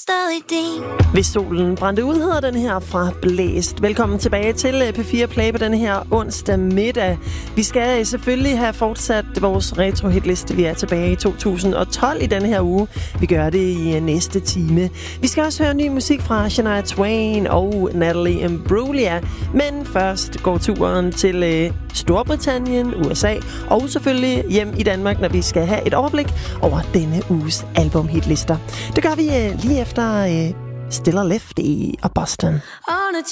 stadig din. Hvis solen brændte ud, hedder den her fra Blæst. Velkommen tilbage til P4 Play på den her onsdag middag. Vi skal selvfølgelig have fortsat vores retro-hitliste. Vi er tilbage i 2012 i denne her uge. Vi gør det i næste time. Vi skal også høre ny musik fra Shania Twain og Natalie Imbruglia. Men først går turen til Storbritannien, USA og selvfølgelig hjem i Danmark, når vi skal have et overblik over denne uges albumhitlister. Det gør vi lige efter Still Lefty og Boston.